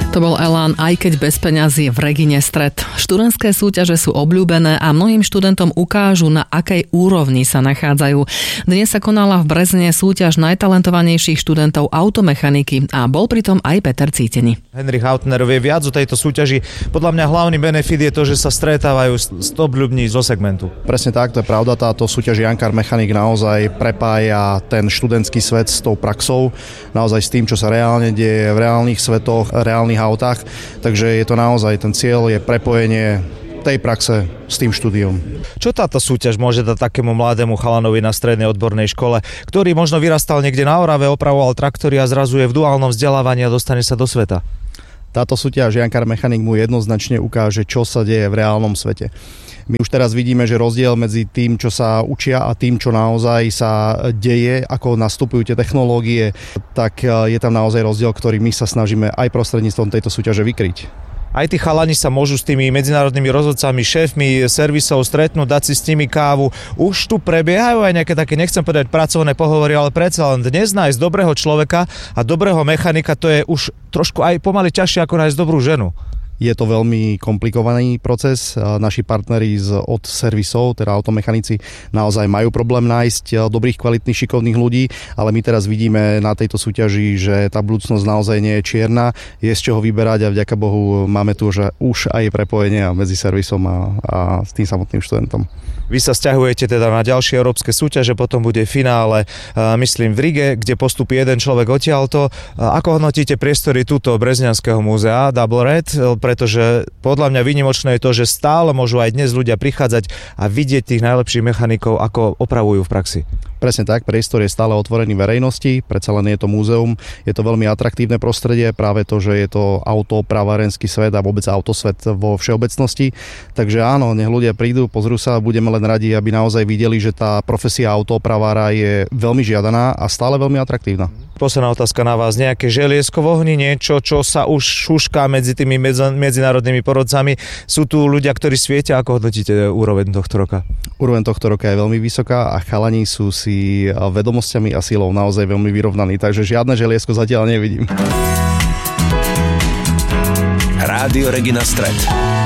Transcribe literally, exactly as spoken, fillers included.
To bol elán, aj keď bez peňazí v Regine Stred. Študentské súťaže sú obľúbené a mnohým študentom ukážu, na akej úrovni sa nachádzajú. Dnes sa konala v Brezne súťaž najtalentovanejších študentov automechaniky a bol pritom aj Peter Cíteni. Henrich Hautner vie viac o tejto súťaži. Podľa mňa hlavný benefit je to, že sa stretávajú s top ľudí zo segmentu. Presne tak, to je pravda. Táto súťaž Young Car Mechanic naozaj prepája ten študentský svet s tou praxou, naozaj s tým, čo sa reálne deje v reálnych svetoch, reálnych autách. Takže je to naozaj, ten cieľ je prepojenie tej praxe s tým štúdiom. Čo táto súťaž môže dať takému mladému chalanovi na strednej odbornej škole, ktorý možno vyrastal niekde na Orave, opravoval traktory a zrazu je v duálnom vzdelávaní a dostane sa do sveta? Táto súťaž Young Car Mechanic mu jednoznačne ukáže, čo sa deje v reálnom svete. My už teraz vidíme, že rozdiel medzi tým, čo sa učia a tým, čo naozaj sa deje, ako nastupujú tie technológie, tak je tam naozaj rozdiel, ktorý my sa snažíme aj prostredníctvom tejto súťaže vykryť. Aj tí chalani sa môžu s tými medzinárodnými rozhodcami, šéfmi servisov stretnúť, dať si s nimi kávu. Už tu prebiehajú aj nejaké také, nechcem povedať pracovné pohovory, ale predsa len dnes nájsť dobrého človeka a dobrého mechanika, to je už trošku aj pomaly ťažšie ako nájsť dobrú ženu. Je to veľmi komplikovaný proces. Naši partneri z, od servisov, teda automechanici, naozaj majú problém nájsť dobrých, kvalitných, šikovných ľudí, ale my teraz vidíme na tejto súťaži, že tá budúcnosť naozaj nie je čierna, je z čoho vyberať a vďaka Bohu máme tu že už aj prepojenie medzi servisom a, a s tým samotným študentom. Vy sa sťahujete teda na ďalšie európske súťaže, potom bude finále, myslím v Rige, kde postupí jeden človek odtiaľto. Ako hodnotíte priestory túto Brezňanského múzea Double Red? Pretože podľa mňa výnimočné je to, že stále môžu aj dnes ľudia prichádzať a vidieť tých najlepších mechanikov, ako opravujú v praxi. Presne tak, priestor je stále otvorený verejnosti, predsa len je to múzeum, je to veľmi atraktívne prostredie, práve to, že je to autoopravárenský svet a vôbec autosvet vo všeobecnosti. Takže áno, nech ľudia prídu, pozrú sa, budeme len radi, aby naozaj videli, že tá profesia autoopravára je veľmi žiadaná a stále veľmi atraktívna. Posledná otázka na vás. Nejaké želiesko v ohni, niečo, čo sa už šušká medzi tými medzinárodnými porodcami. Sú tu ľudia, ktorí svietia. Ako hodnotíte úroveň tohto roka? Úroveň tohto roka je veľmi vysoká a chalani sú si vedomosťami a silou naozaj veľmi vyrovnaní. Takže žiadne želiesko zatiaľ nevidím. Rádio Regina Stred.